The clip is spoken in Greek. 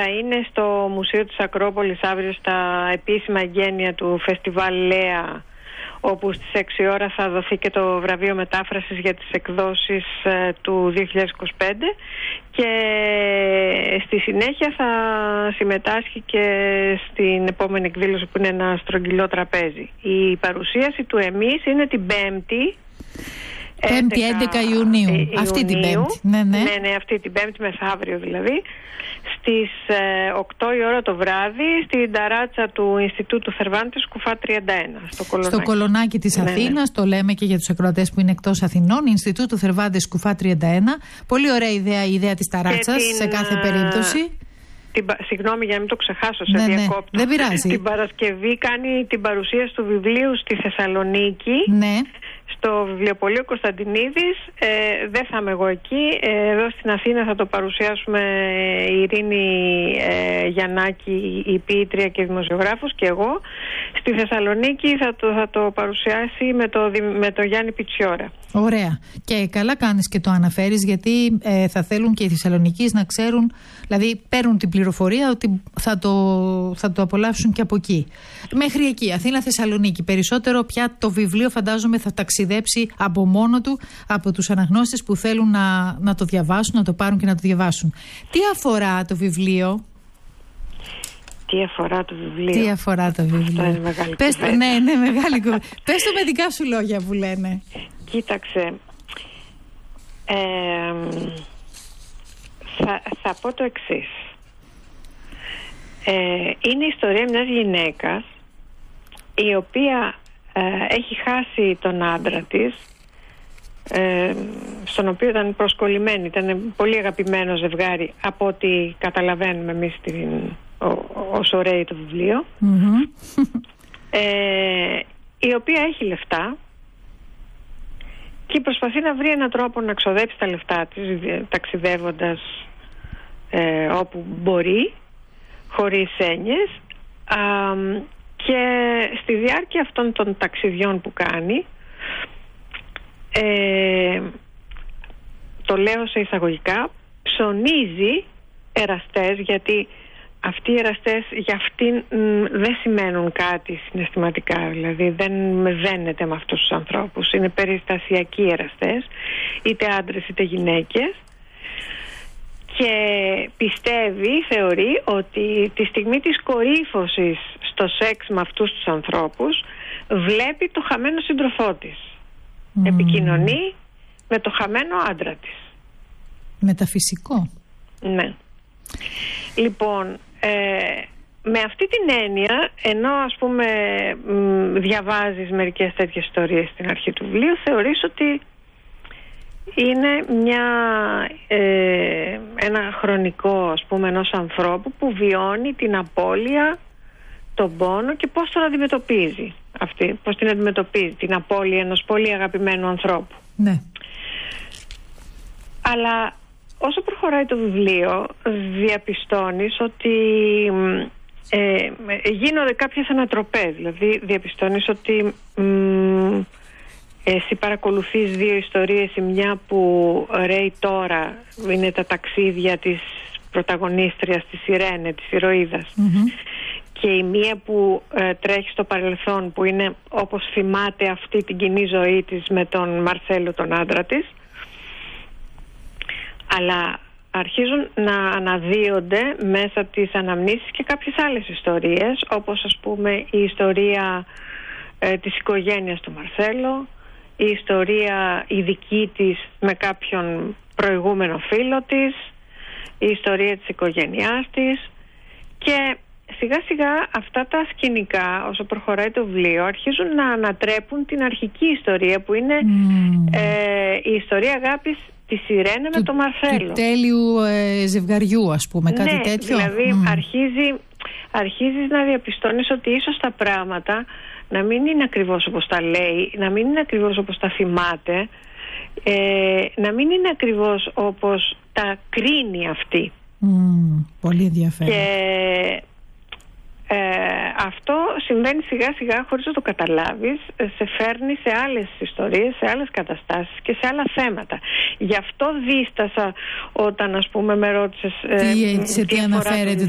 θα είναι στο Μουσείο της Ακρόπολης αύριο στα επίσημα εγγένεια του Φεστιβάλ Λέα, όπου στις 6 ώρα θα δοθεί και το βραβείο μετάφρασης για τις εκδόσεις του 2025, και στη συνέχεια θα συμμετάσχει και στην επόμενη εκδήλωση που είναι ένα στρογγυλό τραπέζι. Η παρουσίαση του εμείς είναι την 5η. 11 Ιουνίου. Αυτή την Πέμπτη. Ναι, αυτή την Πέμπτη, μεθαύριο δηλαδή. Στις 8 η ώρα το βράδυ, στην ταράτσα του Ινστιτούτου Θερβάντες, Κουφά 31, στο Κολονάκι. Στο Κολονάκι της Αθήνας, το λέμε και για τους ακροατές που είναι εκτός Αθηνών. Ινστιτούτου Θερβάντες, Κουφά 31. Πολύ ωραία ιδέα, η ιδέα της ταράτσας σε κάθε περίπτωση. Συγγνώμη για να μην το ξεχάσω, σε διακόπτω. Δεν πειράζει. Την Παρασκευή κάνει την παρουσίαση του βιβλίου στη Θεσσαλονίκη. Ναι. Στο βιβλιοπωλείο Κωνσταντινίδης. Δεν θα είμαι εγώ εκεί. Εδώ στην Αθήνα θα το παρουσιάσουμε η Ειρήνη Γιαννάκη, η ποιήτρια και δημοσιογράφος, και εγώ. Στη Θεσσαλονίκη θα το παρουσιάσει με το Γιάννη Πιτσιόρα. Ωραία. Και καλά κάνεις και το αναφέρεις, γιατί θα θέλουν και οι Θεσσαλονικείς να ξέρουν, δηλαδή παίρνουν την πληροφορία ότι θα το απολαύσουν και από εκεί. Μέχρι εκεί, Αθήνα-Θεσσαλονίκη. Περισσότερο πια το βιβλίο φαντάζομαι θα ταξιδέψει από μόνο του από τους αναγνώστες που θέλουν να το διαβάσουν, να το πάρουν και να το διαβάσουν. Τι αφορά το βιβλίο? Τι αφορά το βιβλίο? Αυτό είναι μεγάλη κουβέντα. Ναι, μεγάλη κουβέντα. Πες το με δικά σου λόγια που λένε. Κοίταξε, θα πω το εξής. Είναι η ιστορία μιας γυναίκας η οποία έχει χάσει τον άντρα της, στον οποίο ήταν προσκολλημένη. Ήταν πολύ αγαπημένο ζευγάρι, από ό,τι καταλαβαίνουμε εμείς όσο ρέει το βιβλίο. Η οποία έχει λεφτά και προσπαθεί να βρει έναν τρόπο να ξοδέψει τα λεφτά της, ταξιδεύοντας όπου μπορεί, χωρίς έννοιες, και στη διάρκεια αυτών των ταξιδιών που κάνει, το λέω σε εισαγωγικά, ψωνίζει εραστές, γιατί αυτοί οι εραστές για αυτήν δεν σημαίνουν κάτι συναισθηματικά, δηλαδή δεν δένεται με αυτούς τους ανθρώπους, είναι περιστασιακοί εραστές, είτε άντρες είτε γυναίκες, και θεωρεί ότι τη στιγμή της κορύφωσης στο σεξ με αυτούς τους ανθρώπους βλέπει το χαμένο σύντροφό της. Επικοινωνεί με το χαμένο άντρα της. Μεταφυσικό. Ναι. Λοιπόν, με αυτή την έννοια, ενώ ας πούμε διαβάζεις μερικές τέτοιες ιστορίες στην αρχή του βιβλίου, θεωρείς ότι είναι ένα χρονικό, ας πούμε, ενός ανθρώπου που βιώνει την απώλεια, τον πόνο, και πώς τον αντιμετωπίζει πώς την αντιμετωπίζει την απώλεια ενός πολύ αγαπημένου ανθρώπου. Ναι. Αλλά όσο προχωράει το βιβλίο, διαπιστώνεις ότι γίνονται κάποιες ανατροπές. Δηλαδή διαπιστώνεις ότι εσύ παρακολουθείς δύο ιστορίες. Η μια που ρέει τώρα είναι τα ταξίδια της πρωταγωνίστριας, της Ιρένε, της ηρωίδας. Και η μία που τρέχει στο παρελθόν, που είναι όπως θυμάται αυτή την κοινή ζωή της με τον Μαρσέλο, τον άντρα της. Αλλά αρχίζουν να αναδύονται μέσα από τις αναμνήσεις και κάποιες άλλες ιστορίες, όπως ας πούμε η ιστορία της οικογένειας του Μαρσέλο, η ιστορία η δική της με κάποιον προηγούμενο φίλο της, η ιστορία της οικογένειάς της, και σιγά σιγά αυτά τα σκηνικά, όσο προχωράει το βιβλίο, αρχίζουν να ανατρέπουν την αρχική ιστορία, που είναι η ιστορία αγάπης της Ιρένε με τον Μαρσέλο. Του τέλειου ζευγαριού, ας πούμε, κάτι τέτοιο. Δηλαδή αρχίζεις να διαπιστώνεις ότι ίσως τα πράγματα να μην είναι ακριβώς όπως τα λέει, να μην είναι ακριβώς όπως τα θυμάται, να μην είναι ακριβώς όπως τα κρίνει αυτή. Πολύ ενδιαφέρον. Και αυτό συμβαίνει σιγά σιγά χωρίς να το καταλάβεις, σε φέρνει σε άλλες ιστορίες, σε άλλες καταστάσεις και σε άλλα θέματα. Γι' αυτό δίστασα όταν, ας πούμε, με ρώτησες τι αναφέρεται